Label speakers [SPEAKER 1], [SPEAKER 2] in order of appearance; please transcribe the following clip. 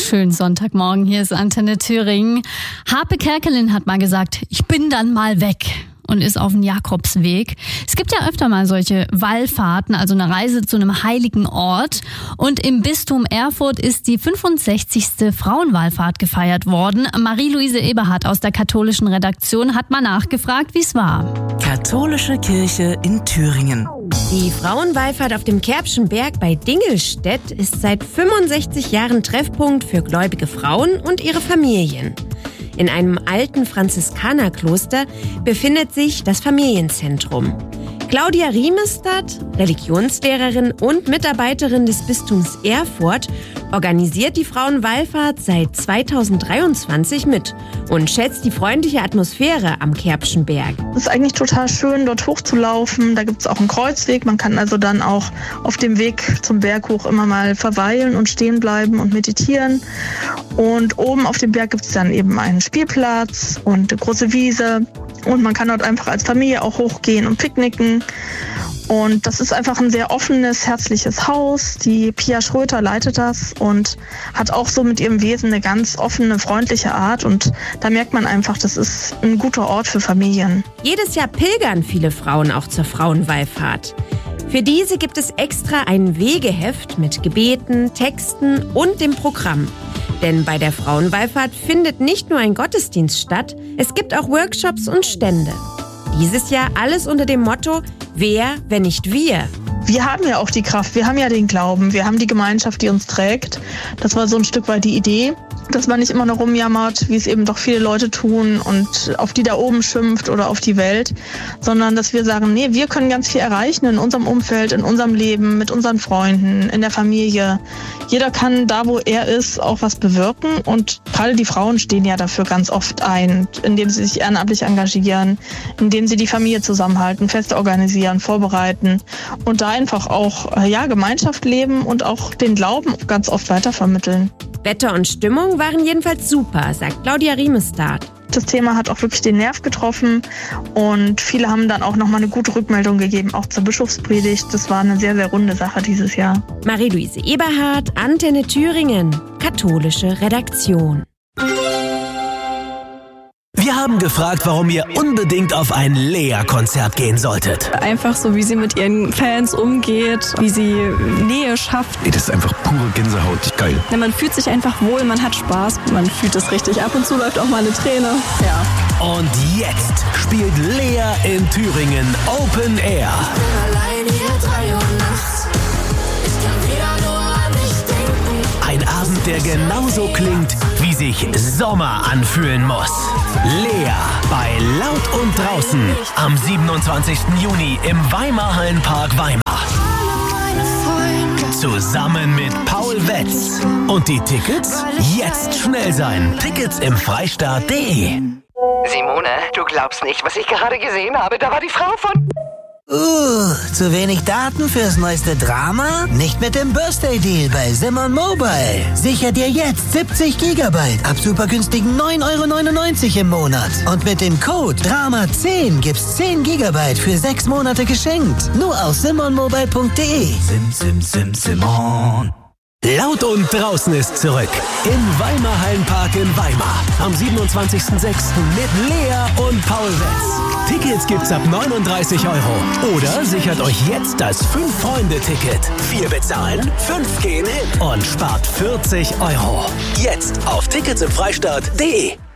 [SPEAKER 1] Schönen Sonntagmorgen, hier ist Antenne Thüringen. Harpe Kerkeling hat mal gesagt, ich bin dann mal weg und ist auf dem Jakobsweg. Es gibt ja öfter mal solche Wallfahrten, also eine Reise zu einem heiligen Ort. Und im Bistum Erfurt ist die 65. Frauenwallfahrt gefeiert worden. Marie-Louise Eberhardt aus der katholischen Redaktion hat mal nachgefragt, wie es war.
[SPEAKER 2] Katholische Kirche in Thüringen.
[SPEAKER 3] Die Frauenwallfahrt auf dem Kerbschen Berg bei Dingelstedt ist seit 65 Jahren Treffpunkt für gläubige Frauen und ihre Familien. In einem alten Franziskanerkloster befindet sich das Familienzentrum. Claudia Riemestad, Religionslehrerin und Mitarbeiterin des Bistums Erfurt, organisiert die Frauenwallfahrt seit 2023 mit und schätzt die freundliche Atmosphäre am Kerbschen Berg.
[SPEAKER 4] Es ist eigentlich total schön, dort hochzulaufen. Da gibt es auch einen Kreuzweg. Man kann also dann auch auf dem Weg zum Berg hoch immer mal verweilen und stehen bleiben und meditieren. Und oben auf dem Berg gibt es dann eben einen Spielplatz und eine große Wiese. Und man kann dort einfach als Familie auch hochgehen und picknicken. Und das ist einfach ein sehr offenes, herzliches Haus. Die Pia Schröter leitet das und hat auch so mit ihrem Wesen eine ganz offene, freundliche Art. Und da merkt man einfach, das ist ein guter Ort für Familien.
[SPEAKER 3] Jedes Jahr pilgern viele Frauen auch zur Frauenwallfahrt. Für diese gibt es extra ein Wegeheft mit Gebeten, Texten und dem Programm. Denn bei der Frauenwallfahrt findet nicht nur ein Gottesdienst statt, es gibt auch Workshops und Stände. Dieses Jahr alles unter dem Motto: Wer, wenn nicht wir?
[SPEAKER 4] Wir haben ja auch die Kraft, wir haben ja den Glauben, wir haben die Gemeinschaft, die uns trägt. Das war so ein Stück weit die Idee, dass man nicht immer nur rumjammert, wie es eben doch viele Leute tun und auf die da oben schimpft oder auf die Welt, sondern dass wir sagen, nee, wir können ganz viel erreichen in unserem Umfeld, in unserem Leben, mit unseren Freunden, in der Familie. Jeder kann da, wo er ist, auch was bewirken und gerade die Frauen stehen ja dafür ganz oft ein, indem sie sich ehrenamtlich engagieren, indem sie die Familie zusammenhalten, Feste organisieren, vorbereiten und da einfach auch Gemeinschaft leben und auch den Glauben ganz oft weitervermitteln.
[SPEAKER 3] Wetter und Stimmung waren jedenfalls super, sagt Claudia Riemestad.
[SPEAKER 4] Das Thema hat auch wirklich den Nerv getroffen und viele haben dann auch nochmal eine gute Rückmeldung gegeben, auch zur Bischofspredigt. Das war eine sehr, sehr runde Sache dieses Jahr.
[SPEAKER 3] Marie-Louise Eberhardt, Antenne Thüringen, katholische Redaktion.
[SPEAKER 5] Wir haben gefragt, warum ihr unbedingt auf ein Lea-Konzert gehen solltet.
[SPEAKER 6] Einfach so, wie sie mit ihren Fans umgeht, wie sie Nähe schafft.
[SPEAKER 7] Das ist einfach pure Gänsehaut. Geil.
[SPEAKER 6] Ja, man fühlt sich einfach wohl, man hat Spaß, man fühlt es richtig. Ab und zu läuft auch mal eine Träne. Ja.
[SPEAKER 5] Und jetzt spielt Lea in Thüringen Open Air.
[SPEAKER 8] Allein hier 3 Uhr nachts. Ich kann wieder nur an dich denken.
[SPEAKER 5] Ein Abend, der genauso klingt, wie sich Sommer anfühlen muss. Lea bei Laut und Draußen am 27. Juni im Weimar-Hallenpark Weimar. Zusammen mit Paul Wetz. Und die Tickets? Jetzt schnell sein. Tickets im Freistaat.de.
[SPEAKER 9] Simone, du glaubst nicht, was ich gerade gesehen habe. Da war die Frau von...
[SPEAKER 10] Zu wenig Daten fürs neueste Drama? Nicht mit dem Birthday Deal bei Simon Mobile. Sicher dir jetzt 70 Gigabyte ab super günstigen 9,99 € im Monat. Und mit dem Code DRAMA10 gibt's 10 Gigabyte für 6 Monate geschenkt. Nur auf simonmobile.de.
[SPEAKER 7] Simon.
[SPEAKER 5] Laut und Draußen ist zurück. Im Weimar-Hallenpark in Weimar. Am 27.06. mit Lea und Paul Wetz. Tickets gibt's ab 39 € Oder sichert euch jetzt das 5-Freunde-Ticket. 4 bezahlen, 5 gehen hin und spart 40 €. Jetzt auf Tickets im Freistaat.de.